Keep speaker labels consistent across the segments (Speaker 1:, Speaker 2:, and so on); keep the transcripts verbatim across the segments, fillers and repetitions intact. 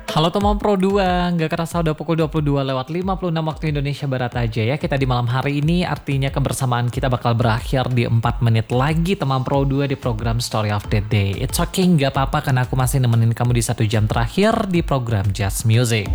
Speaker 1: Halo teman Pro dua, nggak kerasa udah pukul dua puluh dua lewat lima puluh enam waktu Indonesia Barat aja ya. Kita di malam hari ini artinya kebersamaan kita bakal berakhir di empat menit lagi teman Pro dua di program Story of the Day. It's okay, nggak apa-apa karena aku masih nemenin kamu di satu jam terakhir di program Just Music.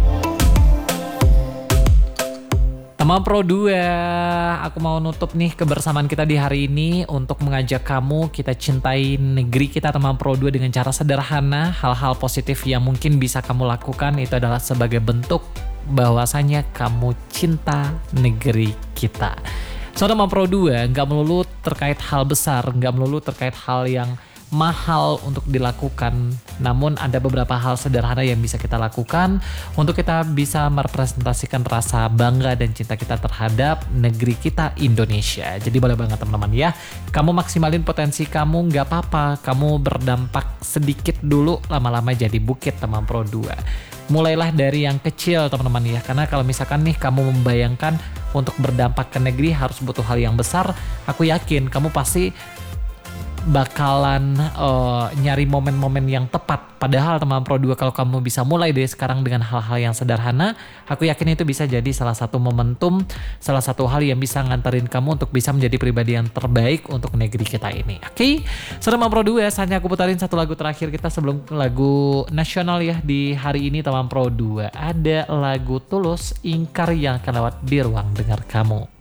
Speaker 1: Teman Pro dua, aku mau nutup nih kebersamaan kita di hari ini untuk mengajak kamu kita cintai negeri kita teman Pro dua dengan cara sederhana. Hal-hal positif yang mungkin bisa kamu lakukan itu adalah sebagai bentuk bahwasanya kamu cinta negeri kita. So teman Pro dua, nggak melulu terkait hal besar, nggak melulu terkait hal yang mahal untuk dilakukan, namun ada beberapa hal sederhana yang bisa kita lakukan untuk kita bisa merepresentasikan rasa bangga dan cinta kita terhadap negeri kita Indonesia. Jadi boleh banget teman-teman ya, kamu maksimalin potensi kamu, nggak apa-apa, kamu berdampak sedikit dulu, lama-lama jadi bukit teman Pro dua. Mulailah dari yang kecil teman-teman ya, karena kalau misalkan nih kamu membayangkan untuk berdampak ke negeri harus butuh hal yang besar, aku yakin kamu pasti bakalan uh, nyari momen-momen yang tepat. Padahal teman Pro dua kalau kamu bisa mulai dari sekarang dengan hal-hal yang sederhana, aku yakin itu bisa jadi salah satu momentum, salah satu hal yang bisa nganterin kamu untuk bisa menjadi pribadi yang terbaik untuk negeri kita ini. Oke, okay? So teman Pro dua, saatnya aku putarin satu lagu terakhir kita sebelum lagu nasional ya di hari ini teman Pro dua. Ada lagu Tulus, Ingkar yang akan lewat di ruang dengar kamu.